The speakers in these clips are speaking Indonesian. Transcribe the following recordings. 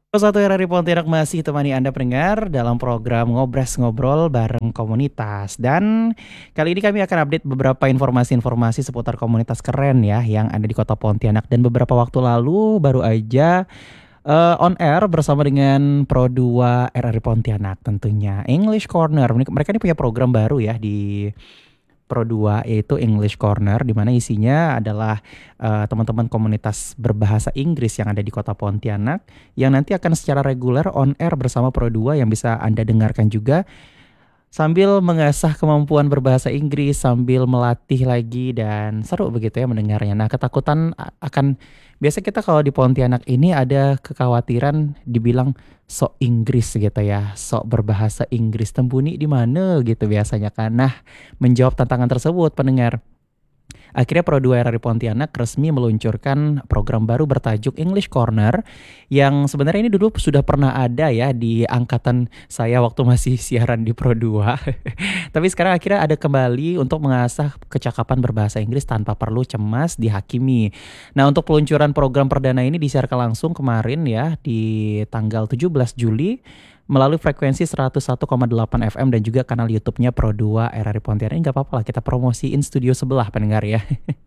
Satu RRI Pontianak masih temani Anda pendengar dalam program Ngobras Ngobrol bareng komunitas. Dan kali ini kami akan update beberapa informasi-informasi seputar komunitas keren ya yang ada di Kota Pontianak. Dan beberapa waktu lalu baru aja on air bersama dengan Pro 2 RRI Pontianak tentunya. English Corner. Mereka ini punya program baru ya di Pro 2 yaitu English Corner di mana isinya adalah teman-teman komunitas berbahasa Inggris yang ada di Kota Pontianak yang nanti akan secara reguler on air bersama Pro 2 yang bisa Anda dengarkan juga sambil mengasah kemampuan berbahasa Inggris, sambil melatih lagi dan seru begitu ya mendengarnya. Nah, ketakutan akan biasa kita kalau di Pontianak ini ada kekhawatiran dibilang sok Inggris gitu ya, sok berbahasa Inggris tembuni di mana gitu biasanya kan. Nah, menjawab tantangan tersebut pendengar, akhirnya Pro 2 RRI Pontianak resmi meluncurkan program baru bertajuk English Corner yang sebenarnya ini dulu sudah pernah ada ya di angkatan saya waktu masih siaran di Pro 2. Tapi sekarang akhirnya ada kembali untuk mengasah kecakapan berbahasa Inggris tanpa perlu cemas dihakimi. Nah, untuk peluncuran program perdana ini disiarkan langsung kemarin ya di tanggal 17 Juli melalui frekuensi 101,8 FM dan juga kanal YouTube-nya Pro 2 RRI Pontianak. Ini nggak apa-apa lah, kita promosiin studio sebelah pendengar ya.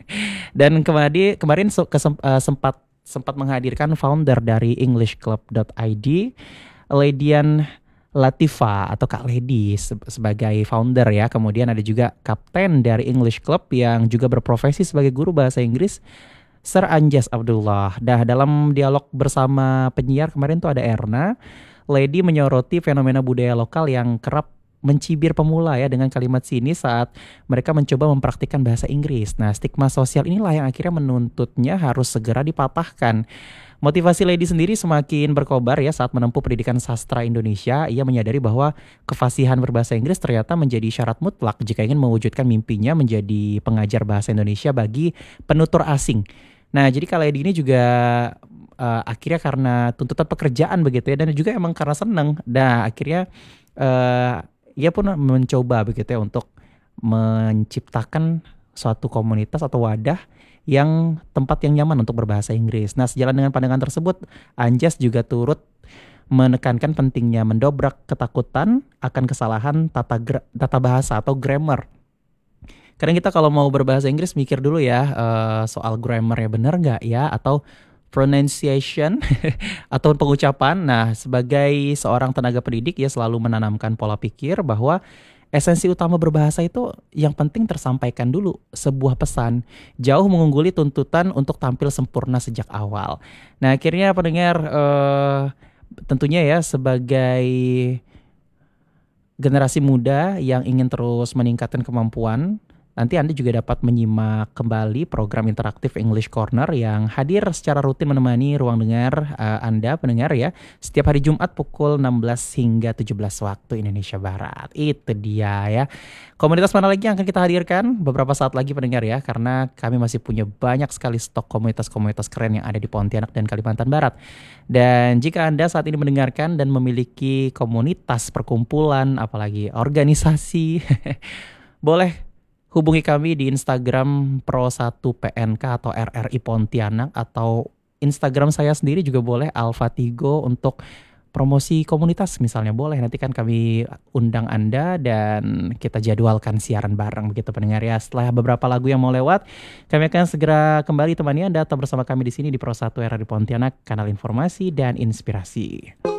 Dan kemarin sempat menghadirkan founder dari EnglishClub.id, Ledian Latifa atau Kak Lady sebagai founder ya. Kemudian ada juga kapten dari English Club yang juga berprofesi sebagai guru bahasa Inggris, Sir Anjas Abdullah. Dalam dialog bersama penyiar kemarin tuh ada Erna. Lady menyoroti fenomena budaya lokal yang kerap mencibir pemula ya dengan kalimat sini saat mereka mencoba mempraktikkan bahasa Inggris. Nah, stigma sosial inilah yang akhirnya menuntutnya harus segera dipatahkan. Motivasi Lady sendiri semakin berkobar ya saat menempuh pendidikan sastra Indonesia. Ia menyadari bahwa kefasihan berbahasa Inggris ternyata menjadi syarat mutlak jika ingin mewujudkan mimpinya menjadi pengajar bahasa Indonesia bagi penutur asing. Nah, jadi kalau Lady ini juga akhirnya karena tuntutan pekerjaan begitu ya dan juga emang karena seneng. Nah, akhirnya eh, ia pun mencoba begitu ya untuk menciptakan suatu komunitas atau wadah yang tempat yang nyaman untuk berbahasa Inggris. Nah, sejalan dengan pandangan tersebut, Anjas juga turut menekankan pentingnya mendobrak ketakutan akan kesalahan tata bahasa atau grammar. Kadang kita kalau mau berbahasa Inggris mikir dulu ya soal grammarnya bener nggak ya atau pronunciation atau pengucapan. Nah, sebagai seorang tenaga pendidik ya selalu menanamkan pola pikir bahwa esensi utama berbahasa itu yang penting tersampaikan dulu sebuah pesan, jauh mengungguli tuntutan untuk tampil sempurna sejak awal. Nah, akhirnya pendengar tentunya ya sebagai generasi muda yang ingin terus meningkatkan kemampuan, nanti Anda juga dapat menyimak kembali program interaktif English Corner yang hadir secara rutin menemani ruang dengar Anda pendengar ya. Setiap hari Jumat pukul 16 hingga 17 waktu Indonesia Barat. Itu dia ya. Komunitas mana lagi yang akan kita hadirkan beberapa saat lagi pendengar ya. Karena kami masih punya banyak sekali stok komunitas-komunitas keren yang ada di Pontianak dan Kalimantan Barat. Dan jika Anda saat ini mendengarkan dan memiliki komunitas perkumpulan apalagi organisasi boleh hubungi kami di Instagram Pro1PNK atau RRI Pontianak atau Instagram saya sendiri juga boleh Alfatigo untuk promosi komunitas misalnya boleh. Nanti kan kami undang Anda dan kita jadwalkan siaran bareng begitu pendengar ya. Setelah beberapa lagu yang mau lewat, kami akan segera kembali temani Anda tetap bersama kami di sini di Pro1 RRI Pontianak, kanal informasi dan inspirasi.